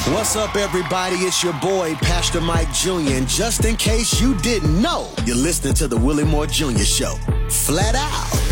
What's up, everybody? It's your boy, Pastor Mike Jr. And just in case you didn't know, you're listening to the Willie Moore Jr. Show. Flat out.